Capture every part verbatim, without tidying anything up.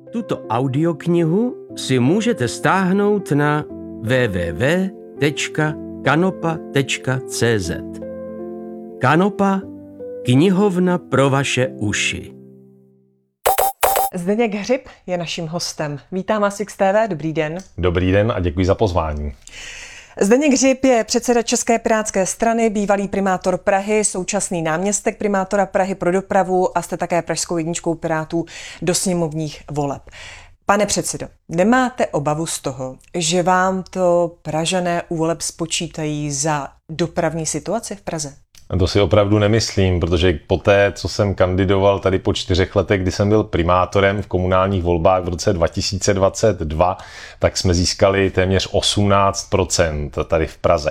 Tuto audioknihu si můžete stáhnout na w w w tečka kanopa tečka c z. Kanopa, knihovna pro vaše uši. Zdeněk Hřib je naším hostem. Vítám vás v X T V, dobrý den. Dobrý den a děkuji za pozvání. Zdeněk Hřib je předseda České pirátské strany, bývalý primátor Prahy, současný náměstek primátora Prahy pro dopravu a jste také pražskou jedničkou Pirátů do sněmovních voleb. Pane předsedo, nemáte obavu z toho, že vám to Pražané u voleb spočítají za dopravní situaci v Praze? To si opravdu nemyslím, protože poté, co jsem kandidoval tady po čtyřech letech, kdy jsem byl primátorem v komunálních volbách v roce dva tisíce dvacet dva, tak jsme získali téměř osmnáct procent tady v Praze.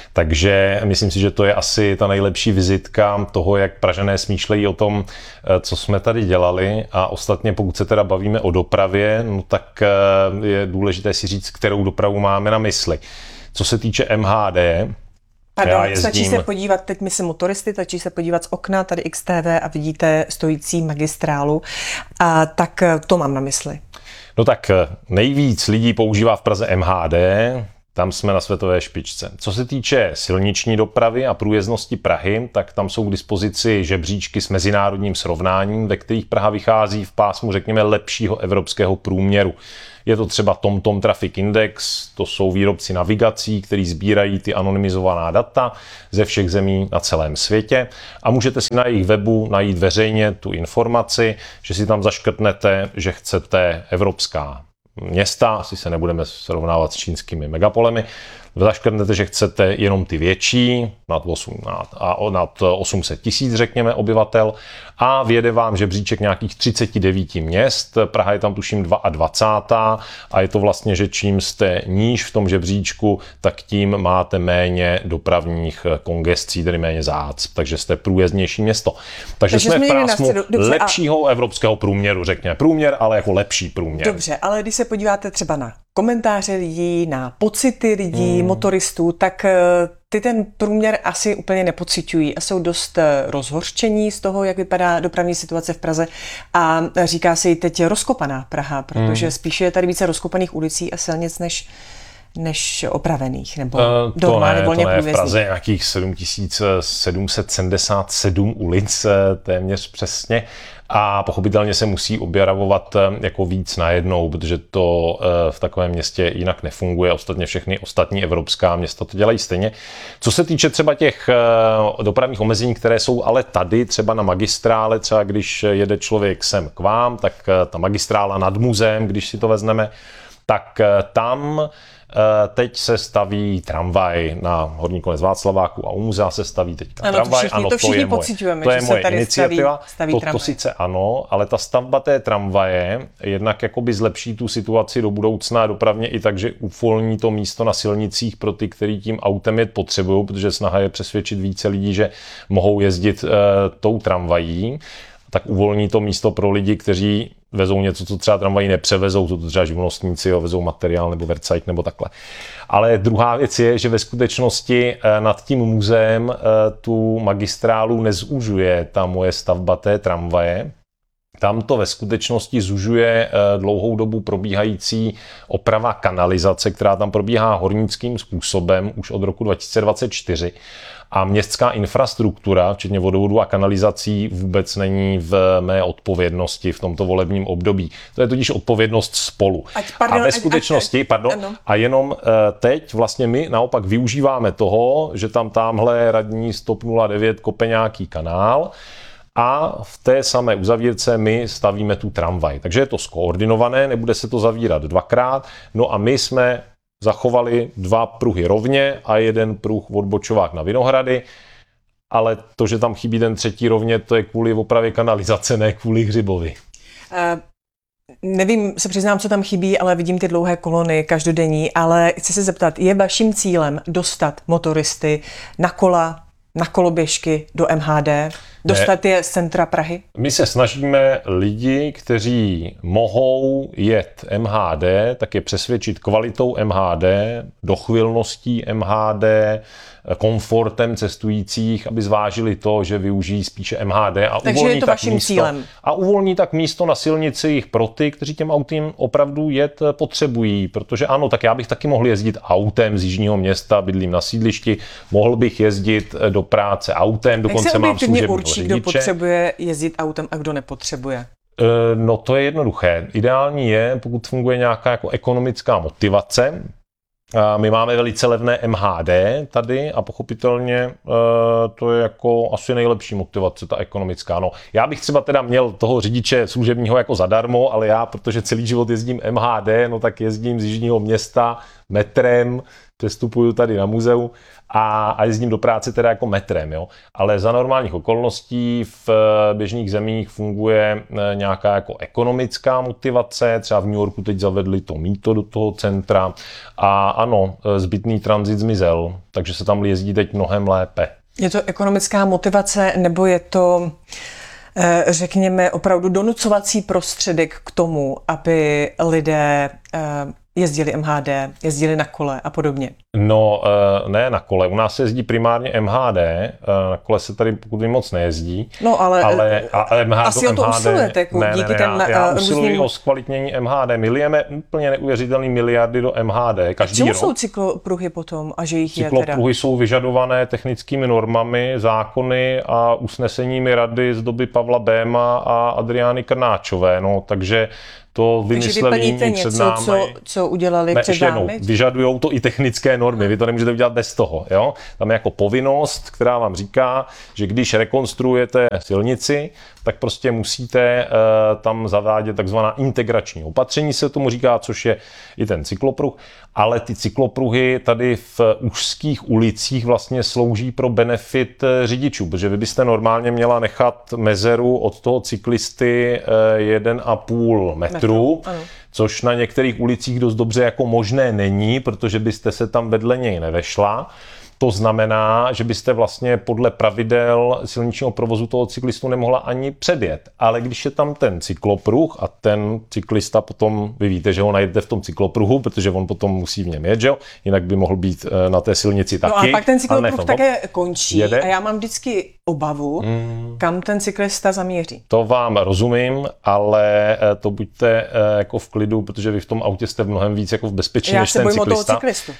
Takže myslím si, že to je asi ta nejlepší vizitka toho, jak Pražané smýšlejí o tom, co jsme tady dělali. A ostatně, pokud se teda bavíme o dopravě, no tak je důležité si říct, kterou dopravu máme na mysli. Co se týče M H D, Pardon, jezdím... stačí se podívat, teď myslím motoristy, stačí se podívat z okna, tady X T V a vidíte stojící magistrálu, a tak to mám na mysli. No tak nejvíc lidí používá v Praze M H D, tam jsme na světové špičce. Co se týče silniční dopravy a průjezdnosti Prahy, tak tam jsou k dispozici žebříčky s mezinárodním srovnáním, ve kterých Praha vychází v pásmu, řekněme, lepšího evropského průměru. Je to třeba TomTom Traffic Index, to jsou výrobci navigací, kteří sbírají ty anonymizovaná data ze všech zemí na celém světě a můžete si na jejich webu najít veřejně tu informaci, že si tam zaškrtnete, že chcete evropská města, asi se nebudeme srovnávat s čínskými megapolemi, zaškrtnete, že chcete jenom ty větší, nad, osm, nad, a nad osm set tisíc, řekněme, obyvatel, a vyjede vám žebříček nějakých třicet devět měst. Praha je tam tuším dvacátá druhá a je to vlastně, že čím jste níž v tom žebříčku, tak tím máte méně dopravních kongescí, tedy méně zácp, takže jste průjezdnější město. Takže, takže jsme v pásmu lepšího a... evropského průměru, řekněme. Průměr, ale jako lepší průměr. Dobře, ale když se podíváte třeba na komentáře lidí, na pocity lidí, hmm. motoristů, tak ty ten průměr asi úplně nepociťují a jsou dost rozhořčení z toho, jak vypadá dopravní situace v Praze a říká se jí teď rozkopaná Praha, protože hmm. spíše je tady více rozkopaných ulicí a silnic než než opravených, nebo uh, normálně volně průjezdných. To ne, v Praze nějakých sedm tisíc sedm set sedmdesát sedm ulic, téměř přesně. A pochopitelně se musí objevovat jako víc najednou, protože to v takovém městě jinak nefunguje. Ostatně všechny ostatní evropská města to dělají stejně. Co se týče třeba těch dopravních omezení, které jsou ale tady, třeba na magistrále, třeba když jede člověk sem k vám, tak ta magistrála nad muzeem, když si to vezmeme, tak tam teď se staví tramvaj na Horní konec Václaváku a u muzea se staví teďka ano, tramvaj. To všichni, ano, to všichni to pocitujeme, to je že moje se tady iniciativa. Staví, staví to, tramvaj. to sice ano, ale ta stavba té tramvaje jednak jakoby zlepší tu situaci do budoucna dopravně i tak, že uvolní to místo na silnicích pro ty, kteří tím autem jet potřebují, protože snaha je přesvědčit více lidí, že mohou jezdit uh, tou tramvají. Tak uvolní to místo pro lidi, kteří vezou něco, co třeba tramvají nepřevezou, to třeba živnostníci, jo, vezou materiál nebo vercajk nebo takhle. Ale druhá věc je, že ve skutečnosti nad tím muzeem tu magistrálu nezúžuje ta moje stavba té tramvaje. Tam to ve skutečnosti zužuje dlouhou dobu probíhající oprava kanalizace, která tam probíhá hornickým způsobem už od roku dva tisíce dvacet čtyři. A městská infrastruktura, včetně vodovodu a kanalizací, vůbec není v mé odpovědnosti v tomto volebním období. To je totiž odpovědnost spolu. Ať, pardon, a ve skutečnosti, ať, ať, pardon, ano. a jenom teď vlastně my naopak využíváme toho, že tam tamhle radní z T O P nula devět kope nějaký kanál, a v té samé uzavírce my stavíme tu tramvaj. Takže je to skoordinované, nebude se to zavírat dvakrát. No a my jsme zachovali dva pruhy rovně a jeden pruh odbočovák na Vinohrady, ale to, že tam chybí ten třetí rovně, to je kvůli opravě kanalizace, ne kvůli Hřibovi. Uh, nevím, se přiznám, co tam chybí, ale vidím ty dlouhé kolony každodenní, ale chci se zeptat, je vaším cílem dostat motoristy na kola, na koloběžky do M H D? Dostat je z centra Prahy? My se snažíme lidi, kteří mohou jet M H D, tak je přesvědčit kvalitou M H D, dochvilností M H D, komfortem cestujících, aby zvážili to, že využijí spíše M H D a Takže uvolní je to tak vaším místo, cílem. A uvolní tak místo na silnici jich pro ty, kteří těm autům opravdu jet potřebují, protože ano, tak já bych taky mohl jezdit autem z jižního města, bydlím na sídlišti, mohl bych jezdit do práce autem, dokonce mám služebního určí, kdo potřebuje jezdit autem a kdo nepotřebuje? No to je jednoduché. Ideální je, pokud funguje nějaká jako ekonomická motivace. My máme velice levné M H D tady a pochopitelně to je jako asi nejlepší motivace, ta ekonomická. No, já bych třeba teda měl toho řidiče služebního jako zadarmo, ale já, protože celý život jezdím M H D, no tak jezdím z jižního města metrem, přestupuju tady na muzeu a, a jezdím do práce teda jako metrem, jo. Ale za normálních okolností v běžných zemích funguje nějaká jako ekonomická motivace, třeba v New Yorku teď zavedli to mýto do toho centra a ano, zbytný tranzit zmizel, takže se tam jezdí teď mnohem lépe. Je to ekonomická motivace nebo je to, řekněme, opravdu donucovací prostředek k tomu, aby lidé jezdili M H D, jezdili na kole a podobně? No, ne na kole. U nás se jezdí primárně M H D, na kole se tady pokud vím moc nejezdí. No, ale, ale a M H D, asi o to usilujete, jako ne, díky ne, těm já, já usiluji různým... o zkvalitnění M H D. My lijeme úplně neuvěřitelný miliardy do M H D každý rok. rok. Jsou cyklopruhy potom a že jich je teda? Cyklopruhy jsou vyžadované technickými normami, zákony a usneseními rady z doby Pavla Béma a Adriány Krnáčové. No, takže to vymysleli jiní před námi. Co, co udělali ne, před námi? Vyžadujou to i technické normy, vy to nemůžete udělat bez toho. Jo? Tam je jako povinnost, která vám říká, že když rekonstruujete silnici, tak prostě musíte uh, tam zavádět takzvaná integrační opatření, se tomu říká, což je i ten cyklopruh, ale ty cyklopruhy tady v úzkých ulicích vlastně slouží pro benefit řidičů, protože vy byste normálně měla nechat mezeru od toho cyklisty uh, jeden a půl metru, Metru, což na některých ulicích dost dobře jako možné není, protože byste se tam vedle něj nevešla. To znamená, že byste vlastně podle pravidel silničního provozu toho cyklistu nemohla ani předjet. Ale když je tam ten cyklopruh a ten cyklista potom, vy víte, že ho najdete v tom cyklopruhu, protože on potom musí v něm jet, že jo? Jinak by mohl být na té silnici taky. No a pak ten cyklopruh také končí jede. A já mám vždycky obavu, hmm. kam ten cyklista zamíří. To vám rozumím, ale to buďte jako v klidu, protože vy v tom autě jste v mnohem víc jako v bezpečí než ten cyklista. Já se bojím o toho cyklistu.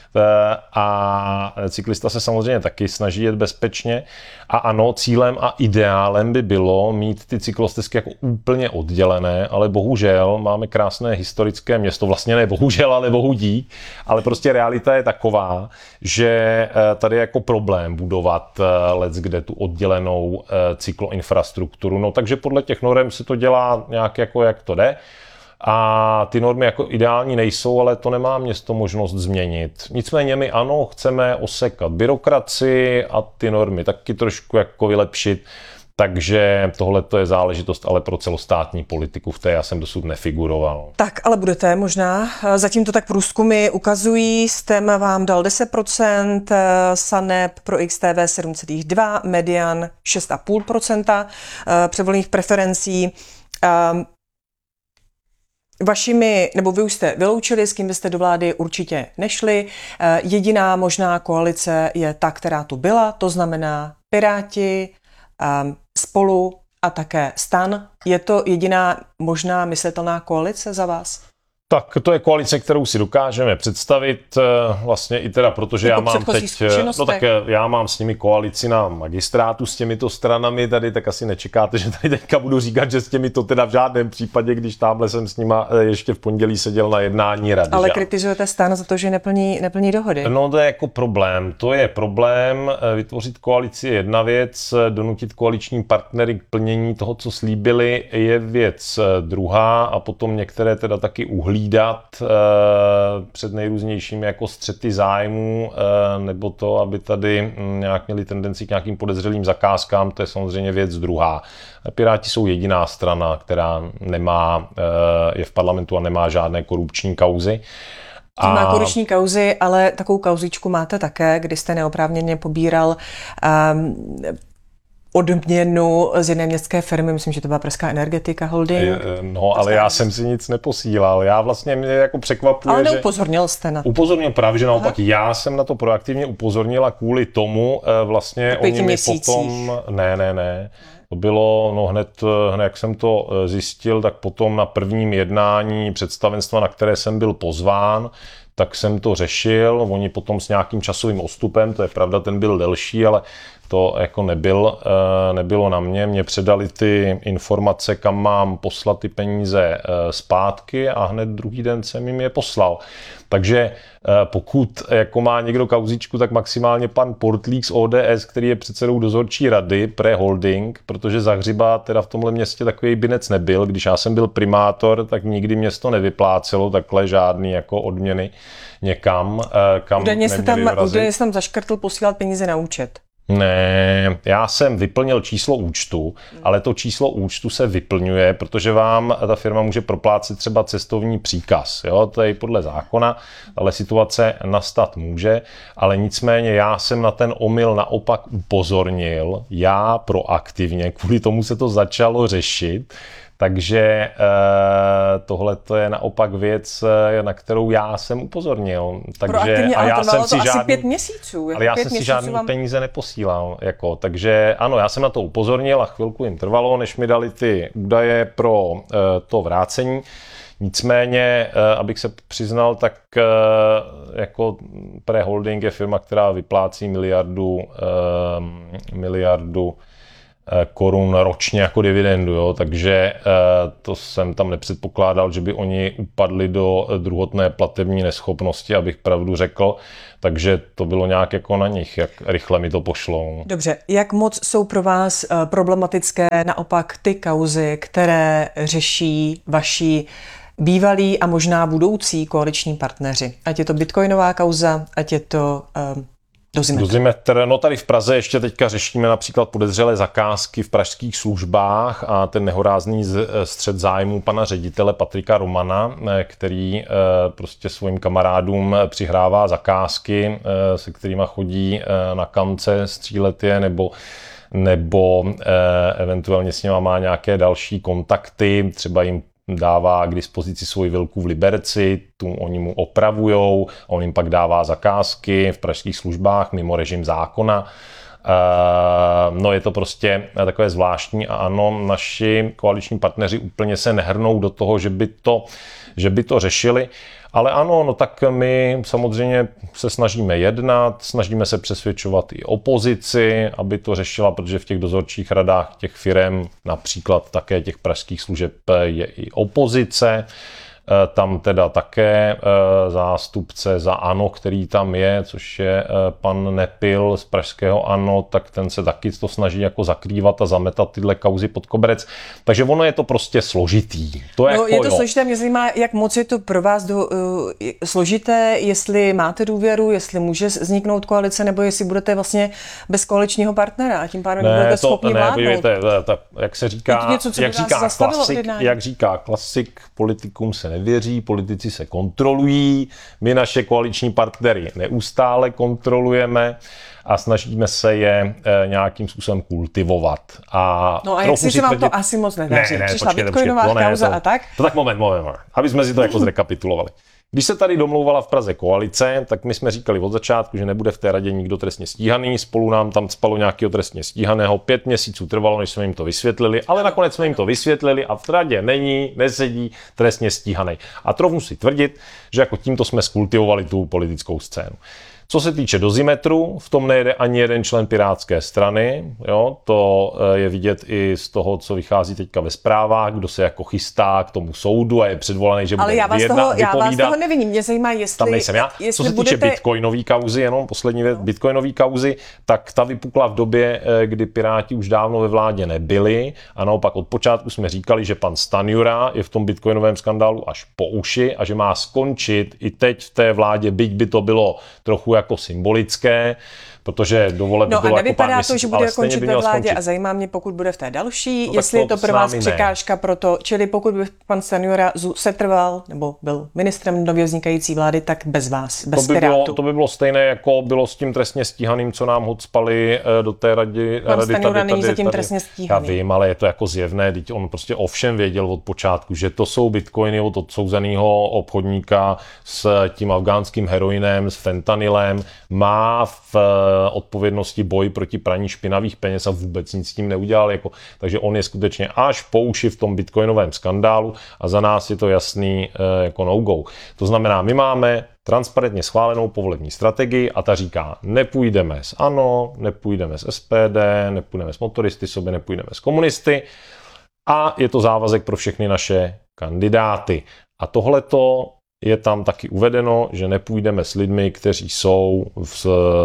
A cyklista se samozřejmě taky snaží jet bezpečně. A ano, cílem a ideálem by bylo mít ty cyklostezky jako úplně oddělené, ale bohužel máme krásné historické město, vlastně ne bohužel, ale bohu dík, ale prostě realita je taková, že tady je jako problém budovat leckde tu oddělenou cykloinfrastrukturu. No takže podle těch norem se to dělá nějak jako jak to jde. A ty normy jako ideální nejsou, ale to nemá město možnost změnit. Nicméně my ano, chceme osekat byrokracii a ty normy taky trošku jako vylepšit. Takže tohle to je záležitost ale pro celostátní politiku, v té já jsem dosud nefiguroval. Tak, ale budete možná. Zatím to tak průzkumy ukazují. STEM vám dal deset procent, SANEP pro X T V sedm celá dva, Median šest celá pět procenta předvolebních preferencí. Vašimi, nebo vy už jste vyloučili, s kým byste do vlády určitě nešli. Jediná možná koalice je ta, která tu byla, to znamená Piráti, Spolu a také STAN. Je to jediná možná myslitelná koalice za vás? Tak to je koalice, kterou si dokážeme představit, vlastně i teda, protože jako já mám teď, no tak já mám s nimi koalici na magistrátu s těmito stranami tady, tak asi nečekáte, že tady teďka budu říkat, že s těmito teda v žádném případě, když tamhle jsem s nima ještě v pondělí seděl na jednání rady. Ale kritizujete STAN za to, že neplní, neplní dohody. No to je jako problém, to je problém, vytvořit koalici je jedna věc, donutit koaliční partnery k plnění toho, co slíbili, je věc druhá a potom některé teda taky uhlí dát e, před nejrůznějšími jako střety zájmů e, nebo to, aby tady m, nějak měli tendenci k nějakým podezřelým zakázkám, to je samozřejmě věc druhá. Piráti jsou jediná strana, která nemá, e, je v parlamentu a nemá žádné korupční kauzy. A... Má korupční kauzy, ale takovou kauzičku máte také, kdy jste neoprávněně pobíral um, odměnu z jedné městské firmy, myslím, že to byla Pražská energetika holding. No, ale já jsem si nic neposílal. Já vlastně mě jako překvapuje, ale neupozornil jste na to. Upozornil právě, že naopak Aha. já jsem na to proaktivně upozornila kvůli tomu, vlastně oni mi potom... Ne, ne, ne. To bylo, no hned, hned, jak jsem to zjistil, tak potom na prvním jednání představenstva, na které jsem byl pozván, tak jsem to řešil. Oni potom s nějakým časovým odstupem, to je pravda, ten byl delší, ale to jako nebyl, nebylo na mě. Mě předali ty informace, kam mám poslat ty peníze zpátky a hned druhý den jsem jim je poslal. Takže pokud jako má někdo kauzičku, tak maximálně pan Portlík z O D S, který je předsedou dozorčí rady pre holding, protože za Hřiba teda v tomhle městě takový binec nebyl. Když já jsem byl primátor, tak nikdy město nevyplácelo takhle žádný jako odměny někam, kam údajně se tam, údajně se tam zaškrtl posílat peníze na účet. Ne, já jsem vyplnil číslo účtu, ale to číslo účtu se vyplňuje, protože vám ta firma může proplácet třeba cestovní příkaz. Jo? To je podle zákona, ale situace nastat může, ale nicméně já jsem na ten omyl naopak upozornil, já proaktivně, kvůli tomu se to začalo řešit. Takže e, tohle to je naopak věc, na kterou já jsem upozornil. Takže a já jsem si to žádný, asi pět měsíců. Ale já jsem si žádný vám... peníze neposílal. Jako, takže ano, já jsem na to upozornil a chvilku jim trvalo, než mi dali ty údaje pro e, to vrácení. Nicméně, e, abych se přiznal, tak e, jako Pre Holding je firma, která vyplácí miliardu, e, miliardu korun ročně jako dividendu, jo? Takže to jsem tam nepředpokládal, že by oni upadli do druhotné platební neschopnosti, abych pravdu řekl, takže to bylo nějak jako na nich, jak rychle mi to pošlo. Dobře, jak moc jsou pro vás problematické naopak ty kauzy, které řeší vaši bývalí a možná budoucí koaliční partneři? Ať je to bitcoinová kauza, ať je to... Um, Dozimetr. Dozimetr. No tady v Praze ještě teďka řešíme například podezřelé zakázky v pražských službách a ten nehorázný střet zájmů pana ředitele Patrika Romana, který prostě svým kamarádům přihrává zakázky, se kterýma chodí na kance střílet je, nebo nebo eventuálně s nima má nějaké další kontakty, třeba jim dává k dispozici svoji vilku v Liberci, tu oni mu opravujou, a on jim pak dává zakázky v pražských službách mimo režim zákona. No je to prostě takové zvláštní a ano, naši koaliční partneři úplně se nehrnou do toho, že by to, že by to řešili. Ale ano, no tak my samozřejmě se snažíme jednat, snažíme se přesvědčovat i opozici, aby to řešila, protože v těch dozorčích radách těch firem, například také těch pražských služeb, je i opozice. Tam teda také zástupce za ANO, který tam je, což je pan Nepil z pražského ANO, tak ten se taky to snaží jako zakrývat a zametat tyhle kauzy pod koberec. Takže ono je to prostě složitý. To je, no, jako, je to jo. složité, mě zajímá, jak moc je to pro vás do, uh, složité, jestli máte důvěru, jestli může vzniknout koalice, nebo jestli budete vlastně bez koaličního partnera a tím pádem ne, budete to, schopni ne, vládnout. Podívejte, jak se říká, něco, jak, říká klasik, jak říká klasik, politikům se nevěří, politici se kontrolují, my naše koaliční partnery neustále kontrolujeme a snažíme se je e, nějakým způsobem kultivovat. A no a jak si se vám tvrdit... to asi moc nedaří. Ne, ne, Přišla bitcoinová kauza a tak? To tak moment, moment, moment, aby jsme si to jako zrekapitulovali. Když se tady domlouvala v Praze koalice, tak my jsme říkali od začátku, že nebude v té radě nikdo trestně stíhaný, spolu nám tam spalo nějakého trestně stíhaného, pět měsíců trvalo, než jsme jim to vysvětlili, ale nakonec jsme jim to vysvětlili a v radě není, nesedí trestně stíhaný. A trochu si tvrdit, že jako tímto jsme skultivovali tu politickou scénu. Co se týče dozimetru, v tom nejde ani jeden člen Pirátské strany. Jo? To je vidět i z toho, co vychází teďka ve zprávách, kdo se jako chystá k tomu soudu a je předvolaný, že bude Ale já vás, vyjedna, toho, já vypovídat. vás toho neviním, mě zajímá, jestli... Tam nejsem já. Jestli co se budete... týče bitcoinové kauzy, jenom poslední věc, no. bitcoinové kauzy, tak ta vypukla v době, kdy Piráti už dávno ve vládě nebyli a naopak od počátku jsme říkali, že pan Stanjura je v tom bitcoinovém skandálu až po uši a že má skončit i teď v té vládě, byť by to bylo trochu jako symbolické, protože do voleb no bylo a jako pár nevypadá to, že bude končit ve vládě skončit. A zajímá mě, pokud bude v té další, no, jestli to, je to pro vás ne. překážka pro to, čili pokud by pan Stanjura setrval nebo byl ministrem nově vznikající vlády, tak bez vás, bez to by Pirátů. Bylo, to by bylo stejné, jako bylo s tím trestně stíhaným, co nám odspali do té rady. Pan rady Stanjura tady, není tady, zatím tady. trestně stíhaný. Já vím, ale je to jako zjevné, teď on prostě ovšem věděl od počátku, že to jsou bitcoiny od odsouzeného obchodníka s tím afgánským heroinem, s fentanylem, má v odpovědnosti boj proti praní špinavých peněz a vůbec nic s tím neudělal. Jako, takže on je skutečně až po uši v tom bitcoinovém skandálu a za nás je to jasný jako no-go. To znamená, my máme transparentně schválenou povolební strategii a ta říká, nepůjdeme s ANO, nepůjdeme s S P D, nepůjdeme s motoristy, sobě nepůjdeme s komunisty a je to závazek pro všechny naše kandidáty. A tohleto je tam taky uvedeno, že nepůjdeme s lidmi, kteří jsou v,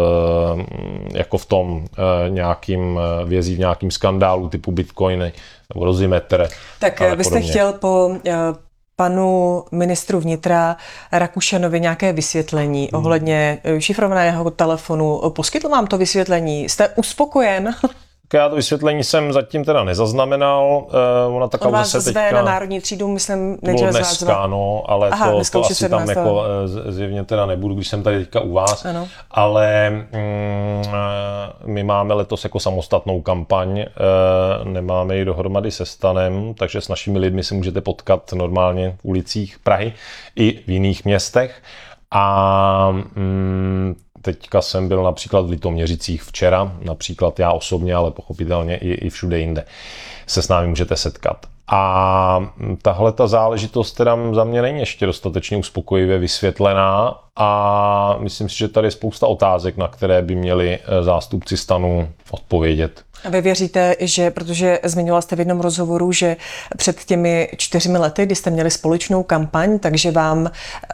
jako v tom nějakým vězí v nějakým skandálu typu bitcoiny nebo Rozimetr. Tak vy jste podobně. Chtěl po panu ministru vnitra Rakušanovi nějaké vysvětlení hmm. ohledně šifrovaného telefonu. Poskytl vám to vysvětlení? Jste uspokojen? Já to vysvětlení jsem zatím teda nezaznamenal. Ona ta On vás se zve teďka... na Národní třídu, myslím, nejdříve z vás dneska, no, ale Aha, to, to asi sedmnáct. tam jako zjevně teda nebudu, když jsem tady teďka u vás. Ano. Ale mm, my máme letos jako samostatnou kampaň, nemáme ji dohromady se Stanem, takže s našimi lidmi se můžete potkat normálně v ulicích Prahy i v jiných městech. A mm, teďka jsem byl například v Litoměřicích včera, například já osobně, ale pochopitelně i, i všude jinde se s námi můžete setkat. A tahle ta záležitost teda za mě není ještě dostatečně uspokojivě vysvětlená a myslím si, že tady je spousta otázek, na které by měli zástupci Stanu odpovědět. A vy věříte, že, protože zmiňovala jste v jednom rozhovoru, že před těmi čtyřmi lety, kdy jste měli společnou kampaň, takže vám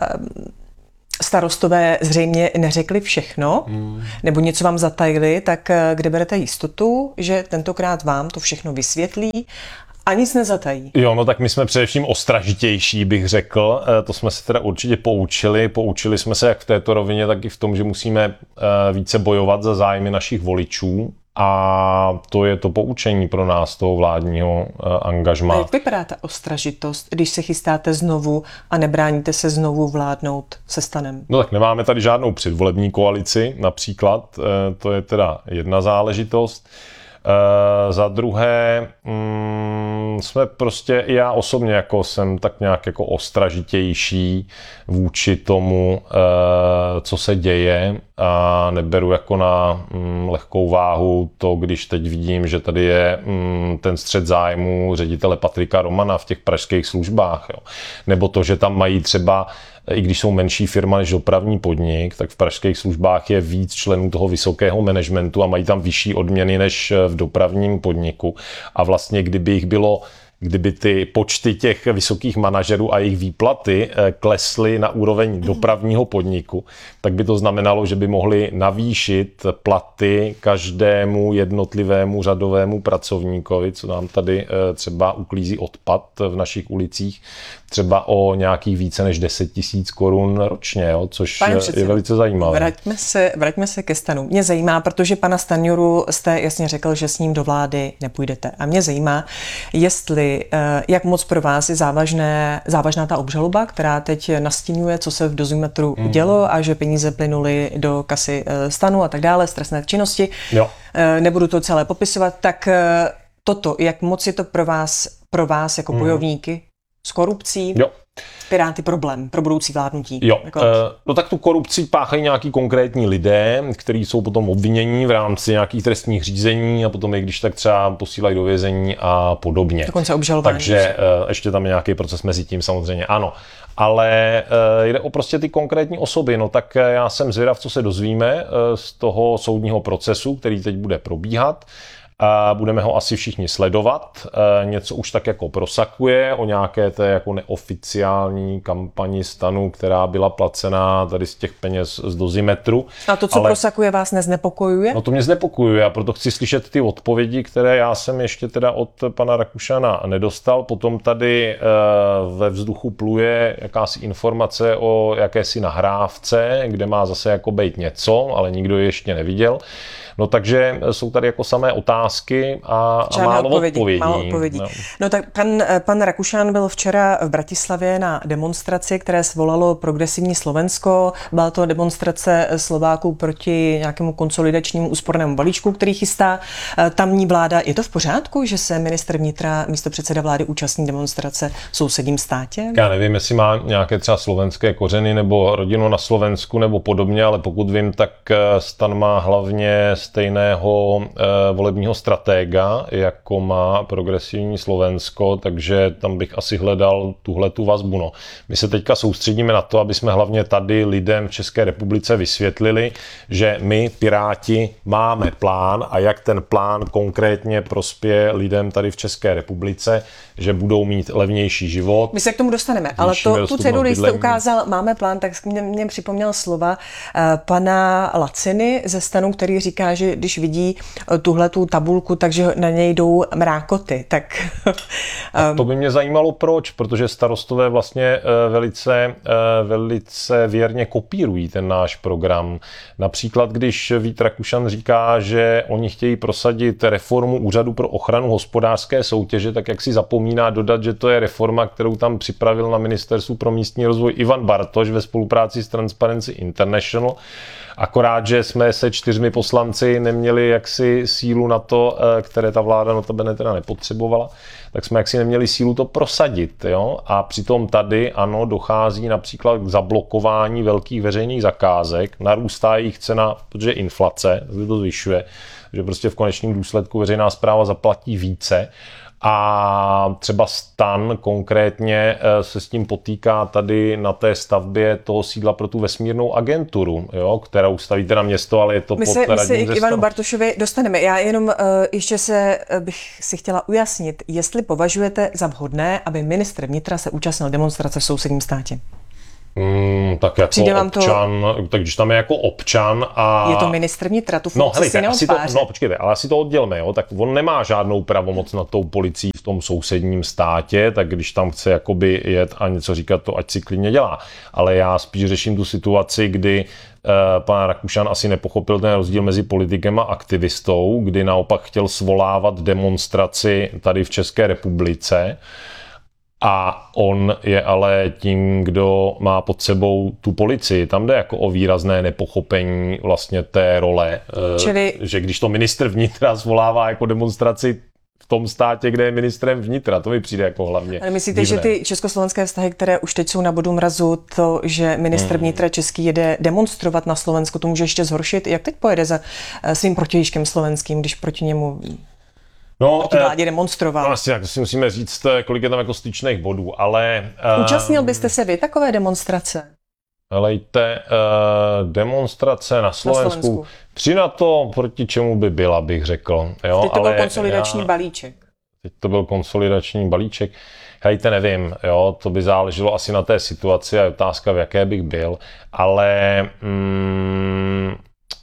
starostové zřejmě neřekli všechno, hmm. nebo něco vám zatajili, tak kde berete jistotu, že tentokrát vám to všechno vysvětlí a nic nezatají? Jo, no tak my jsme především ostražitější, bych řekl. To jsme se teda určitě poučili. Poučili jsme se jak v této rovině, tak i v tom, že musíme více bojovat za zájmy našich voličů. A to je to poučení pro nás, toho vládního uh, angažmá. A jak vypadá ta ostražitost, když se chystáte znovu a nebráníte se znovu vládnout se Stanem? No tak nemáme tady žádnou předvolební koalici například, uh, to je teda jedna záležitost. Uh, za druhé mm, jsme prostě, i já osobně jako jsem tak nějak jako ostražitější vůči tomu, uh, co se děje a neberu jako na mm, lehkou váhu to, když teď vidím, že tady je mm, ten střet zájmu ředitele Patrika Romana v těch pražských službách, jo. Nebo to, že tam mají třeba, i když jsou menší firma než dopravní podnik, tak v pražských službách je víc členů toho vysokého managementu a mají tam vyšší odměny než v dopravním podniku. A vlastně, kdyby jich bylo, kdyby ty počty těch vysokých manažerů a jejich výplaty klesly na úroveň dopravního podniku, tak by to znamenalo, že by mohli navýšit platy každému jednotlivému řadovému pracovníkovi, co nám tady třeba uklízí odpad v našich ulicích, třeba o nějakých více než deset tisíc korun ročně, jo, což je velice zajímavé. Vraťme se, vraťme se ke Stanu. Mě zajímá, protože pana Stanjuru jste jasně řekl, že s ním do vlády nepůjdete. A mě zajímá, jestli, jak moc pro vás je závažné, závažná ta obžaloba, která teď nastínuje, co se v Dozimetru hmm. udělo a že peníze plynuly do kasy Stanu a tak dále, z trestné činnosti. Jo. Nebudu to celé popisovat. Tak toto, jak moc je to pro vás, pro vás jako hmm. bojovníky s korupcí, jo. Piráty problém pro budoucí vládnutí? Jo, jako... no tak tu korupci páchají nějaký konkrétní lidé, kteří jsou potom obvinění v rámci nějakých trestních řízení a potom je když tak třeba posílají do vězení a podobně. Dokonce obžalování. Takže ještě tam je nějaký proces mezi tím samozřejmě, ano. Ale jde o prostě ty konkrétní osoby, no tak já jsem zvědav, co se dozvíme z toho soudního procesu, který teď bude probíhat. A budeme ho asi všichni sledovat. Něco už tak jako prosakuje o nějaké té jako neoficiální kampani STANu, která byla placená tady z těch peněz z dozimetru. A to, co ale prosakuje, vás neznepokojuje? No to mě znepokojuje a proto chci slyšet ty odpovědi, které já jsem ještě teda od pana Rakušana nedostal. Potom tady ve vzduchu pluje jakási informace o jakési nahrávce, kde má zase jako bejt něco, ale nikdo ji ještě neviděl. No takže jsou tady jako samé otázky a, a málo odpovědí. odpovědí. Málo odpovědí. No. no tak pan, pan Rakušan byl včera v Bratislavě na demonstraci, které svolalo Progresivní Slovensko. Byla to demonstrace Slováků proti nějakému konsolidačnímu úspornému balíčku, který chystá tamní vláda. Je to v pořádku, že se ministr vnitra, místopředseda vlády účastní demonstrace v sousedním státě? Já nevím, jestli má nějaké třeba slovenské kořeny nebo rodinu na Slovensku nebo podobně, ale pokud vím, tak STAN má hlavně stejného e, volebního stratéga, jako má Progresivní Slovensko, takže tam bych asi hledal tuhletu vazbu. No. My se teďka soustředíme na to, aby jsme hlavně tady lidem v České republice vysvětlili, že my, Piráti, máme plán a jak ten plán konkrétně prospěje lidem tady v České republice, že budou mít levnější život. My se k tomu dostaneme, ale to, tu ceduli, když jste ukázal, máme plán, tak mě, mě připomněl slova uh, pana Laciny ze STANu, který říká, že když vidí tuhletu tabulku, takže na něj jdou mrákoty. Tak, um... to by mě zajímalo proč, protože starostové vlastně velice, velice věrně kopírují ten náš program. Například, když Vít Rakušan říká, že oni chtějí prosadit reformu Úřadu pro ochranu hospodářské soutěže, tak jak si zapomíná dodat, že to je reforma, kterou tam připravil na Ministerstvu pro místní rozvoj Ivan Bartoš ve spolupráci s Transparency International. Akorát, že jsme se čtyřmi poslanci neměli jaksi sílu na to, které ta vláda notabene teda nepotřebovala, tak jsme jaksi neměli sílu to prosadit. Jo? A přitom tady, ano, dochází například k zablokování velkých veřejných zakázek, narůstá jejich cena, protože inflace, takže to zvyšuje, že prostě v konečném důsledku veřejná správa zaplatí více. A třeba STAN konkrétně se s tím potýká tady na té stavbě toho sídla pro tu vesmírnou agenturu, jo, kterou staví teda město, ale je to my pod se, radním My se i k Ivanu stanu. Bartošovi dostaneme. Já jenom uh, ještě se bych si chtěla ujasnit, jestli považujete za vhodné, aby ministr vnitra se účastnil demonstrace v sousedním státě. Mm, tak jako občan, to... tak když tam je jako občan a... Je to ministr vnitra, tu funkci no, si neodpáře. No, počkejte, ale asi to oddělme, jo, tak on nemá žádnou pravomoc nad tou policií v tom sousedním státě, tak když tam chce jakoby jet a něco říkat, to ať si klidně dělá. Ale já spíš řeším tu situaci, kdy uh, pan Rakušan asi nepochopil ten rozdíl mezi politikem a aktivistou, kdy naopak chtěl svolávat demonstraci tady v České republice. A on je ale tím, kdo má pod sebou tu policii. Tam jde jako o výrazné nepochopení vlastně té role. Čili... Že když to ministr vnitra svolává jako demonstraci v tom státě, kde je ministrem vnitra, to mi přijde jako hlavně Ale myslíte, divné. Že ty československé vztahy, které už teď jsou na bodu mrazu, to, že ministr vnitra český jede demonstrovat na Slovensku, to může ještě zhoršit? Jak teď pojede za svým protějškem slovenským, když proti němu... No, proti vládě demonstroval. No, asi tak si musíme říct, kolik je tam jako styčných bodů, ale... Účastnil byste se vy takové demonstrace? Helejte, uh, demonstrace na Slovensku. na Slovensku. Při na to, proti čemu by byla, bych řekl. Jo, teď to ale byl konsolidační já, balíček. Teď to byl konsolidační balíček. Helejte, nevím, jo, to by záleželo asi na té situaci a otázka, v jaké bych byl, ale mm,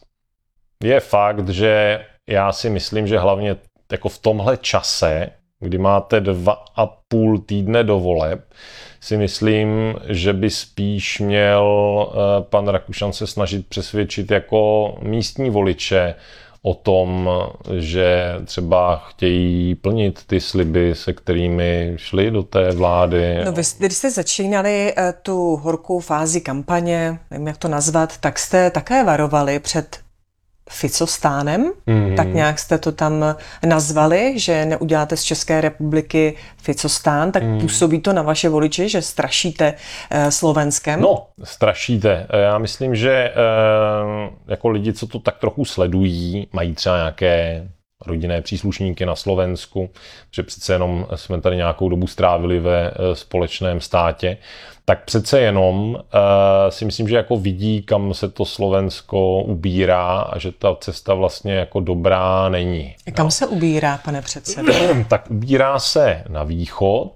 je fakt, že já si myslím, že hlavně jako v tomhle čase, kdy máte dva a půl týdne do voleb, si myslím, že by spíš měl pan Rakušan se snažit přesvědčit jako místní voliče o tom, že třeba chtějí plnit ty sliby, se kterými šli do té vlády. No, vy, když jste začínali tu horkou fázi kampaně, nevím, jak to nazvat, tak jste také varovali před Ficostánem, mm. tak nějak jste to tam nazvali, že neuděláte z České republiky Ficostán, tak mm. působí to na vaše voliče, že strašíte eh, Slovenskem? No, strašíte. Já myslím, že eh, jako lidi, co to tak trochu sledují, mají třeba nějaké rodinné příslušníky na Slovensku, že přece jenom jsme tady nějakou dobu strávili ve společném státě, tak přece jenom uh, si myslím, že jako vidí, kam se to Slovensko ubírá a že ta cesta vlastně jako dobrá není. Kam no. se ubírá, pane předsedo? Tak ubírá se na východ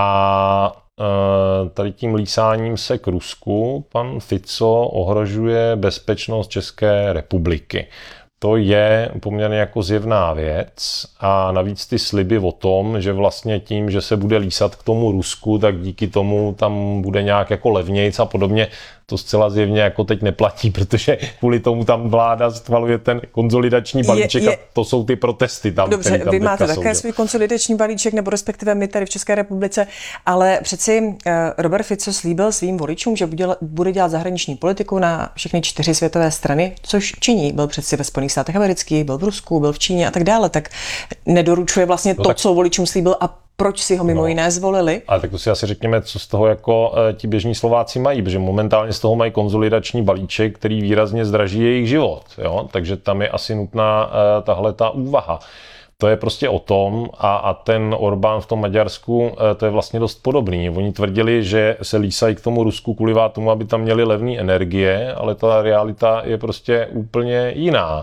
a uh, tady tím lísáním se k Rusku pan Fico ohrožuje bezpečnost České republiky. To je poměrně jako zjevná věc a navíc ty sliby o tom, že vlastně tím, že se bude lísat k tomu Rusku, tak díky tomu tam bude nějak jako levnějc a podobně, to zcela zjevně jako teď neplatí, protože kvůli tomu tam vláda schvaluje ten konsolidační balíček je, je... a to jsou ty protesty tam. Dobře, tam vy máte také jsou, svůj konsolidační balíček, nebo respektive my tady v České republice, ale přeci Robert Fico slíbil svým voličům, že bude dělat zahraniční politiku na všechny čtyři světové strany, což činí. Byl přeci ve Spojených státech amerických, byl v Rusku, byl v Číně a tak dále, tak nedoručuje vlastně no to, tak... co voličům slíbil a proč si ho mimo no, jiné zvolili? Ale tak to si asi řekněme, co z toho jako e, ti běžní Slováci mají, protože momentálně z toho mají konsolidační balíček, který výrazně zdraží jejich život. Jo? Takže tam je asi nutná e, tahle ta úvaha. To je prostě o tom a, a ten Orbán v tom Maďarsku, e, to je vlastně dost podobný. Oni tvrdili, že se lísají k tomu Rusku kvůli tomu, aby tam měli levné energie, ale ta realita je prostě úplně jiná.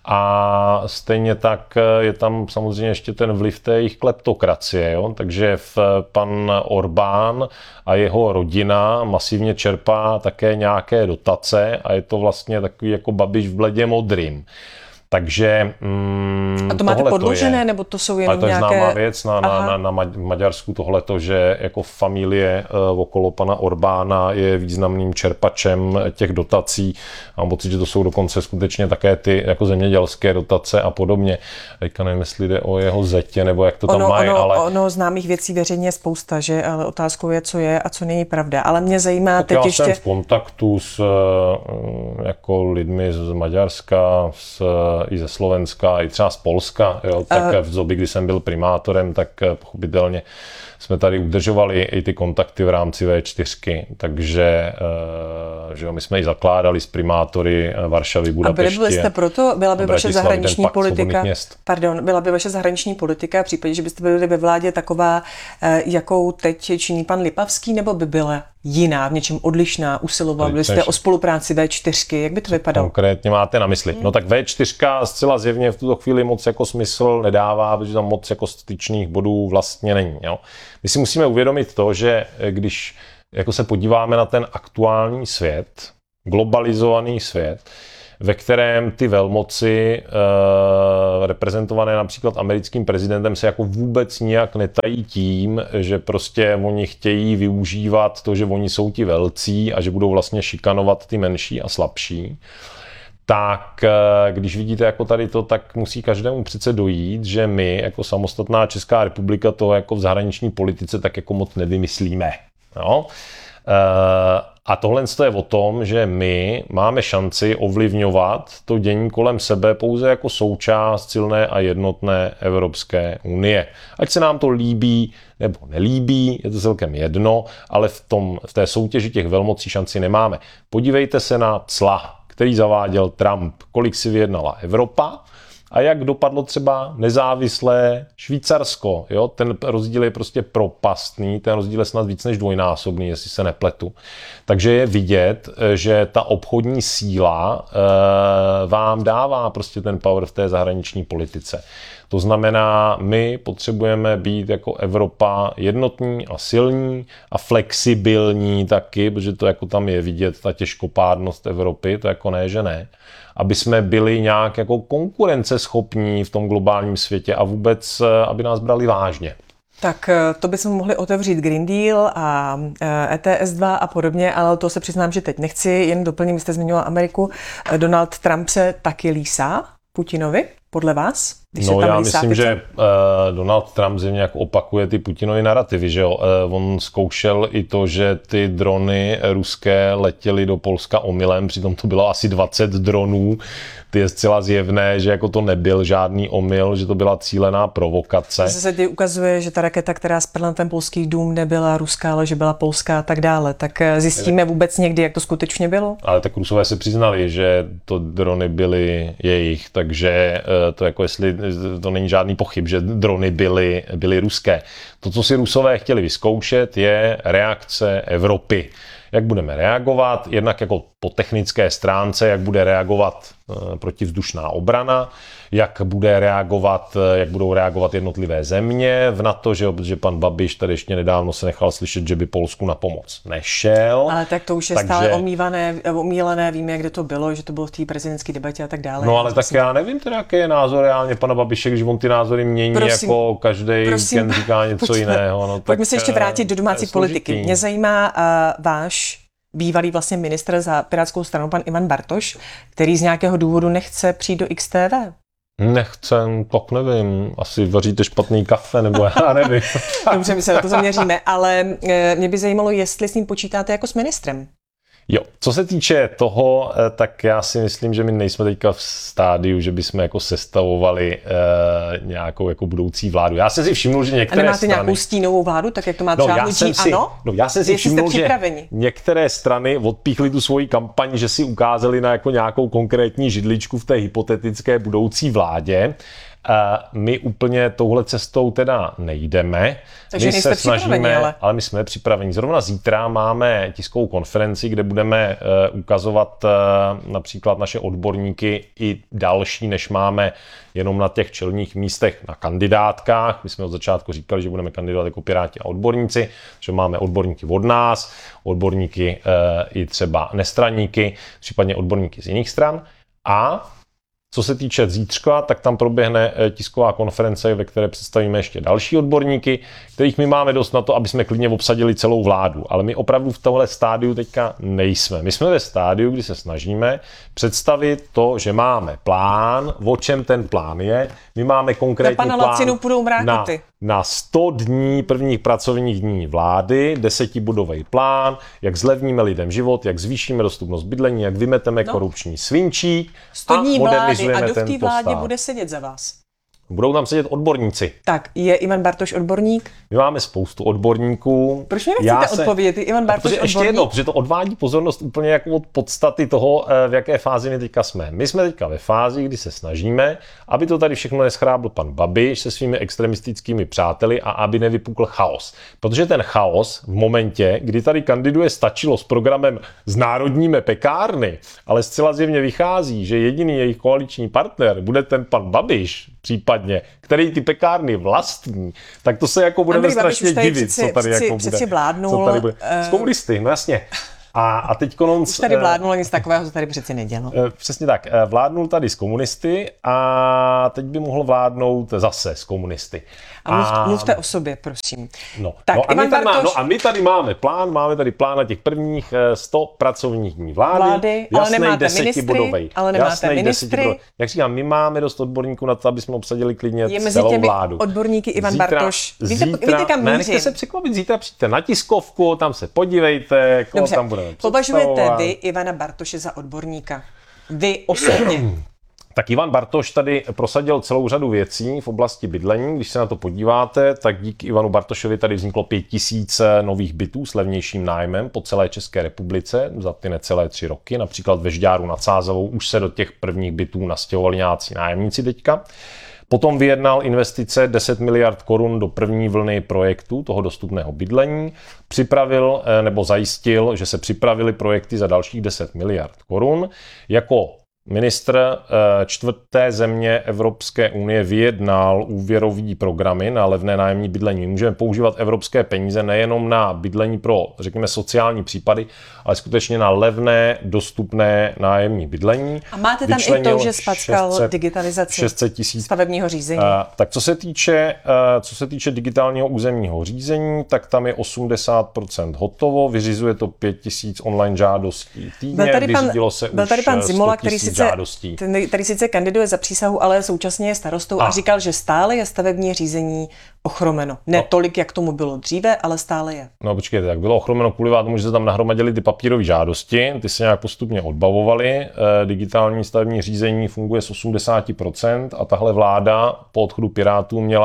A stejně tak je tam samozřejmě ještě ten vliv té jejich kleptokracie. Jo? Takže v pan Orbán a jeho rodina masivně čerpá také nějaké dotace a je to vlastně takový jako Babiš v bledě modrým. Takže mm, a to máte podložené, je, nebo to jsou jenom nějaké... Ale to je nějaké... známá věc na, na, na, na Maďarsku tohleto, že jako familie uh, okolo pana Orbána je významným čerpačem těch dotací. Mám pocit, že to jsou dokonce skutečně také ty jako zemědělské dotace a podobně. Teďka nevím, jestli jde o jeho zetě, nebo jak to tam ono, mají, ono, ale... Ono známých věcí veřejně je spousta, že? Ale otázkou je, co je a co není pravda. Ale mě zajímá tak teď já ještě... jsem v kontaktu s uh, jako lidmi z Maďarska, s i ze Slovenska, i třeba z Polska, jo, tak uh, v době, kdy jsem byl primátorem, tak pochopitelně jsme tady udržovali i ty kontakty v rámci vé čtyřky, takže uh, že jo, my jsme i zakládali s primátory Varšavy, Budapešti. A byli byste proto, byla by vaše zahraniční politika, pardon, byla by vaše zahraniční politika v případě, že byste byli ve vládě taková, jakou teď činí pan Lipavský, nebo by byla jiná, v něčem odlišná, usilovali byste o spolupráci vé čtyřky, jak by to vypadalo? Konkrétně máte na mysli? Hmm. No tak vé čtyři zcela zjevně v tuto chvíli moc jako smysl nedává, protože tam moc jako styčných bodů vlastně není. Jo? My si musíme uvědomit to, že když jako se podíváme na ten aktuální svět, globalizovaný svět, ve kterém ty velmoci e, reprezentované například americkým prezidentem se jako vůbec nijak netají tím, že prostě oni chtějí využívat to, že oni jsou ti velcí a že budou vlastně šikanovat ty menší a slabší. Tak když vidíte jako tady to, tak musí každému přece dojít, že my jako samostatná Česká republika to jako v zahraniční politice tak jako moc nevymyslíme. No? E, A tohle je o tom, že my máme šanci ovlivňovat to dění kolem sebe pouze jako součást silné a jednotné Evropské unie. Ať se nám to líbí nebo nelíbí, je to celkem jedno, ale v, tom, v té soutěži těch velmocí šanci nemáme. Podívejte se na cla, který zaváděl Trump, kolik si vyjednala Evropa a jak dopadlo třeba nezávislé Švýcarsko. Jo? Ten rozdíl je prostě propastný, ten rozdíl je snad víc než dvojnásobný, jestli se nepletu. Takže je vidět, že ta obchodní síla e, vám dává prostě ten power v té zahraniční politice. To znamená, my potřebujeme být jako Evropa jednotní a silní a flexibilní taky, protože to jako tam je vidět, ta těžkopádnost Evropy, to jako ne, že ne. Aby jsme byli nějak jako konkurenceschopní v tom globálním světě a vůbec, aby nás brali vážně. Tak to bychom mohli otevřít Green Deal a E T S dva a podobně, ale to se přiznám, že teď nechci, jen doplním, jste zmiňovala Ameriku. Donald Trump se taky lísá Putinovi, podle vás? Když no se tam já lísá, myslím, že uh, Donald Trump zřejmě jako opakuje ty Putinovy narrativy, že jo? Uh, on zkoušel i to, že ty drony ruské letěly do Polska omylem, přitom to bylo asi dvacet dronů. Ty je zcela zjevné, že jako to nebyl žádný omyl, že to byla cílená provokace. Se se ukazuje, že ta raketa, která spadla na ten polský dům, nebyla ruská, ale že byla polská a tak dále. Tak zjistíme vůbec někdy, jak to skutečně bylo? Ale tak Rusové se přiznali, že to drony byly jejich, takže to jako jestli to není žádný pochyb, že drony byly, byly ruské. To, co si Rusové chtěli vyzkoušet, je reakce Evropy. Jak budeme reagovat, jednak jako po technické stránce, jak bude reagovat protivzdušná obrana, jak bude reagovat, jak budou reagovat jednotlivé země v NATO, že, že pan Babiš tady ještě nedávno se nechal slyšet, že by Polsku na pomoc nešel. Ale tak to už je takže... stále omívané, omílené, víme, kde to bylo, že to bylo v té prezidentské debatě a tak dále. No ale tak jsem... já nevím teda, jaký je názor reálně pana Babiše, když on ty názory mění, prosím, jako každý víkend říká něco pojďme, jiného. No, pojďme se ještě vrátit do domácí politiky. Mě zajímá uh, váš bývalý vlastně ministr za Pirátskou stranu, pan Ivan Bartoš, který z nějakého důvodu nechce přijít do X T V. Nechcem, tak nevím, asi vaříte špatný kafe, nebo já nevím. Dobře, my se na to zaměříme, ale mě by zajímalo, jestli s ním počítáte jako s ministrem. Jo, co se týče toho, tak já si myslím, že my nejsme teďka v stádiu, že bychom jako sestavovali uh, nějakou jako budoucí vládu. Já jsem si všimnul, že některé strany... A nemáte strany... nějakou stínovou vládu, tak jak to má třeba no, hnutí ANO? No, já jsem si všimnul, že některé strany odpíchly tu svoji kampaň, že si ukázali na jako nějakou konkrétní židličku v té hypotetické budoucí vládě. Uh, my úplně touhle cestou teda nejdeme. Takže my se snažíme, ale... ale my jsme připraveni. Zrovna zítra máme tiskovou konferenci, kde budeme uh, ukazovat uh, například naše odborníky i další, než máme jenom na těch čelních místech na kandidátkách. My jsme od začátku říkali, že budeme kandidovat jako Piráti a odborníci, že máme odborníky od nás, odborníky uh, i třeba nestraníky, případně odborníky z jiných stran. A co se týče zítřka, tak tam proběhne tisková konference, ve které představíme ještě další odborníky, kterých my máme dost na to, aby jsme klidně obsadili celou vládu. Ale my opravdu v tohle stádiu teďka nejsme. My jsme ve stádiu, kdy se snažíme představit to, že máme plán, o čem ten plán je. My máme konkrétní plán na, na sto dní prvních pracovních dní vlády, desetibodový plán, jak zlevníme lidem život, jak zvýšíme dostupnost bydlení, jak vymeteme no. korupční svinčík sto dní vlády a kdo v té vládě stát. bude sedět za vás? Budou tam sedět odborníci. Tak, je Ivan Bartoš odborník? My máme spoustu odborníků. Proč mi nechcete se... odpovědět? Ivan Bartoš odborník? Ještě jedno, protože to odvádí pozornost úplně jako od podstaty toho, v jaké fázi my teďka jsme. My jsme teďka ve fázi, kdy se snažíme, aby to tady všechno neschrábl pan Babiš se svými extremistickými přáteli a aby nevypukl chaos. Protože ten chaos v momentě, kdy tady kandiduje Stačilo s programem Znárodníme pekárny, ale zcela zjevně vychází, že jediný jejich koaliční partner bude ten pan Babiš, případně, který ty pekárny vlastní, tak to se jako budeme strašně divit, přeci, co tady přeci, jako přeci bude. Vládnul, co tady bude. S komunisty, no jasně. A, a teď kononc... Už tady vládnul, nic takového to tady přeci nedělo. Přesně tak. Vládnul tady s komunisty a teď by mohl vládnout zase s komunisty. A, a... mluvte o sobě, prosím. No, tak, no, a my Bartoš... má, no a my tady máme plán, máme tady plán na těch prvních sto pracovních dní vlády. vlády ale nemáte ministry, ale nemáte jasnej, ministry. Jak říkám, my máme dost odborníků na to, aby jsme obsadili klidně je mezi celou těmi vládu. Odborníky Ivan zítra, Bartoš. Víte, zítra, víte kam ne, mířím? nechte se překvapit, zítra přijďte na tiskovku, tam se podívejte, koho tam budeme považujete vy Ivana Bartoše za odborníka? Vy osobně? Tak Ivan Bartoš tady prosadil celou řadu věcí v oblasti bydlení. Když se na to podíváte, tak díky Ivanu Bartošovi tady vzniklo pět tisíc nových bytů s levnějším nájmem po celé České republice za ty necelé tři roky. Například ve Žďáru nad Sázavou už se do těch prvních bytů nastěhovali nějací nájemníci teďka. Potom vyjednal investice deset miliard korun do první vlny projektu toho dostupného bydlení. Připravil nebo zajistil, že se připravily projekty za dalších deset miliard korun. Jako ministr čtvrté země Evropské unie vyjednal úvěrový programy na levné nájemní bydlení. Můžeme používat evropské peníze nejenom na bydlení pro, řekněme, sociální případy, ale skutečně na levné, dostupné nájemní bydlení. A máte tam i to, že spackal digitalizaci šest set tisíc stavebního řízení? Tak co se týče, co se týče digitálního územního řízení, tak tam je osmdesát procent hotovo, vyřizuje to pět tisíc online žádostí týdně, byl tady pan, vyřídilo se byl tady už pan Zimola, který sice, žádostí. Ten, který sice kandiduje za přísahu, ale současně je starostou a, a říkal, že stále je stavební řízení ochromeno. Ne no. tolik, jak tomu bylo dříve, ale stále je. No počkejte, tak bylo ochromeno kvůli tomu, že se tam nahromadily ty papírové žádosti, ty se nějak postupně odbavovaly. E, digitální stavební řízení funguje z osmdesát procent a tahle vláda po odchodu Pirátů měla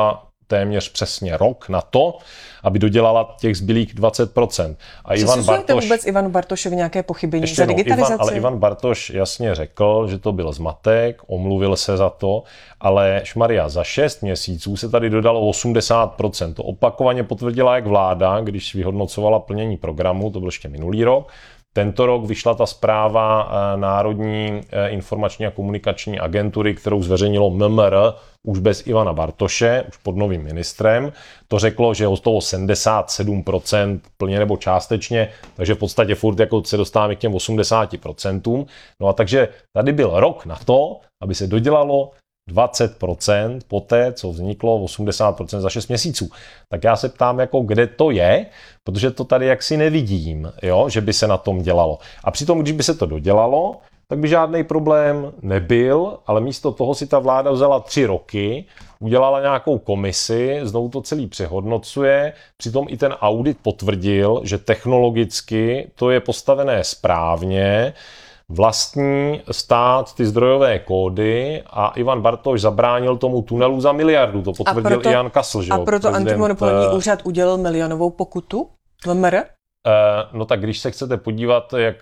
téměř přesně rok na to, aby dodělala těch zbylých dvacet procent. A Ivan Bartoš... vůbec Ivanu Bartošovi nějaké pochybení ještě za no, digitalizaci? Ivan, ale Ivan Bartoš jasně řekl, že to byl zmatek, omluvil se za to, ale šmaria, za šest měsíců se tady dodalo osmdesát procent. To opakovaně potvrdila jak vláda, když vyhodnocovala plnění programu, to byl ještě minulý rok. Tento rok vyšla ta zpráva Národní informační a komunikační agentury, kterou zveřejnilo M M R už bez Ivana Bartoše, už pod novým ministrem. To řeklo, že od toho sedmdesát sedm procent plně nebo částečně, takže v podstatě furt jako se dostáváme k těm osmdesáti procentům. No a takže tady byl rok na to, aby se dodělalo dvacet procent poté, co vzniklo osmdesát procent za šest měsíců. Tak já se ptám, jako kde to je, protože to tady jaksi nevidím, jo, že by se na tom dělalo. A přitom, když by se to dodělalo, tak by žádný problém nebyl, ale místo toho si ta vláda vzala tři roky, udělala nějakou komisi, znovu to celý přehodnocuje, přitom i ten audit potvrdil, že technologicky to je postavené správně, vlastní stát ty zdrojové kódy a Ivan Bartoš zabránil tomu tunelu za miliardu. To potvrdil proto, i Jan Kasl. Že a proto antimonopolní úřad udělal milionovou pokutu? M M R? No tak když se chcete podívat, jak,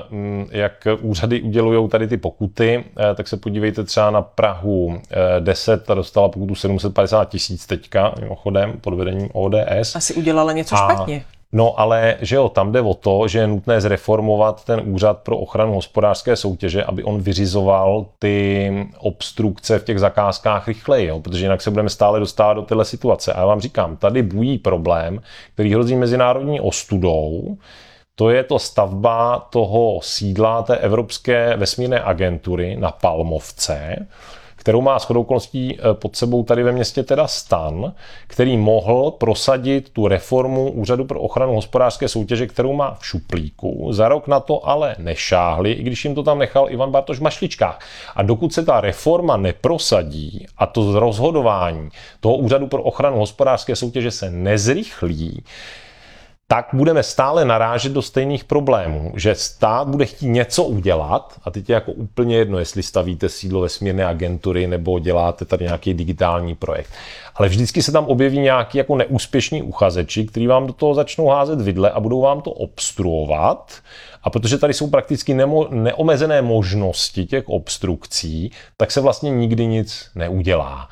jak úřady udělují tady ty pokuty, tak se podívejte třeba na Prahu deset, ta dostala pokutu sedm set padesát tisíc teďka, mimochodem, pod vedením O D S. Asi udělala něco a... špatně. No ale, že jo, tam jde o to, že je nutné zreformovat ten úřad pro ochranu hospodářské soutěže, aby on vyřizoval ty obstrukce v těch zakázkách rychleji, jo, protože jinak se budeme stále dostávat do téhle situace. A já vám říkám, tady bují problém, který hrozí mezinárodní ostudou. To je to stavba toho sídla té Evropské vesmírné agentury na Palmovce, kterou má shodou okolností pod sebou tady ve městě teda STAN, který mohl prosadit tu reformu Úřadu pro ochranu hospodářské soutěže, kterou má v šuplíku. Za rok na to ale nešáhli, i když jim to tam nechal Ivan Bartoš v mašličkách. A dokud se ta reforma neprosadí a to rozhodování toho Úřadu pro ochranu hospodářské soutěže se nezrychlí, tak budeme stále narážet do stejných problémů, že stát bude chtít něco udělat a teď je jako úplně jedno, jestli stavíte sídlo vesmírné agentury nebo děláte tady nějaký digitální projekt. Ale vždycky se tam objeví nějaký jako neúspěšní uchazeči, kteří vám do toho začnou házet vidle a budou vám to obstruovat. A protože tady jsou prakticky nemo, neomezené možnosti těch obstrukcí, tak se vlastně nikdy nic neudělá.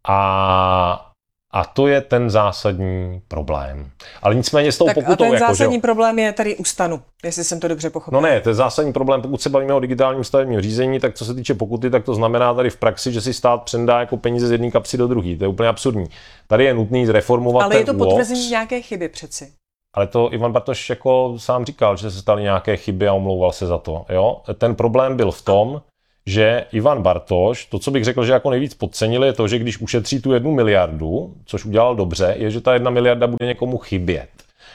A A to je ten zásadní problém. Ale nicméně s tou tak pokutou... A ten jako, zásadní že... problém je tady u STANu, jestli jsem to dobře pochopil. No ne, to je zásadní problém, pokud se bavíme o digitálním stavebním řízení, tak co se týče pokuty, tak to znamená tady v praxi, že si stát přendá jako peníze z jedné kapsy do druhé. To je úplně absurdní. Tady je nutný zreformovat Ale ten je to ÚOHS. potvrzení nějaké chyby přeci. Ale to Ivan Bartoš jako sám říkal, že se staly nějaké chyby a omlouval se za to. Jo? Ten problém byl v tom, že Ivan Bartoš, to, co bych řekl, že jako nejvíc podcenil, je to, že když ušetří tu jednu miliardu, což udělal dobře, je, že ta jedna miliarda bude někomu chybět.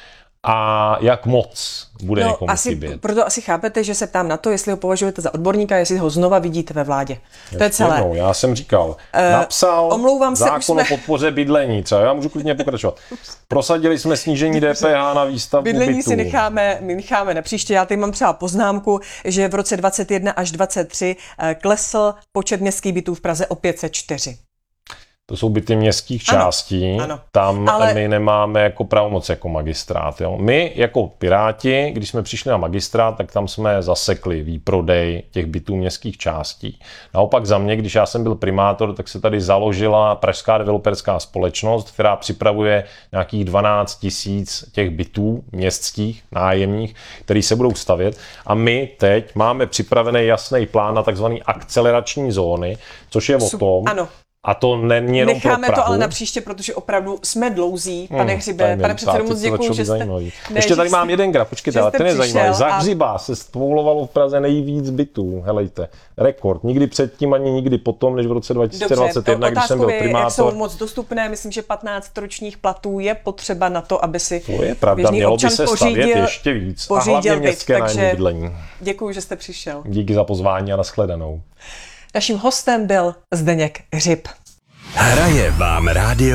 A jak moc bude no, někomu asi, chybět. Proto asi chápete, že se ptám na to, jestli ho považujete za odborníka, jestli ho znova vidíte ve vládě. To je, je celé. Jednou, já jsem říkal, uh, napsal zákon jsme... o podpoře bydlení, třeba já můžu klidně pokračovat. Prosadili jsme snížení D P H na výstavbu bydlení bytů. si necháme, my necháme na příště. Já tady mám třeba poznámku, že v roce dvacet jedna až dvacet tři klesl počet městských bytů v Praze o pět set čtyři. To jsou byty městských částí, ano, ano. Tam Ale... my nemáme jako pravomoc jako magistrát. Jo. My jako Piráti, když jsme přišli na magistrát, tak tam jsme zasekli výprodej těch bytů městských částí. Naopak za mě, když já jsem byl primátor, tak se tady založila Pražská developerská společnost, která připravuje nějakých dvanáct tisíc těch bytů městských, nájemních, který se budou stavět. A my teď máme připravený jasný plán na takzvaný akcelerační zóny, což je o tom, ano. A to není jenom Necháme pro Prahu. to ale na příště, protože opravdu jsme dlouzí, pane Hřibe, nevím, pane předsedo, moc děkuju, že jste... Ne, Ještě tady mám jeden graf, počkejte, ale ten je zajímavý. Za Hřiba a... se spoulovalo v Praze nejvíc bytů, helejte, rekord. Nikdy předtím, ani nikdy potom, než v roce dva tisíce dvacet jedna, dobře, když jsem byl primátor. Jak jsou moc dostupné, myslím, že patnáct ročních platů je potřeba na to, aby si to je pravda, mělo by se stavět ještě víc. A hlavně městské nájemní bydlení. Děkuju, že jste přišel. Díky za pozvání a nashledanou. Naším hostem byl Zdeněk Hřib. Hraje vám rádio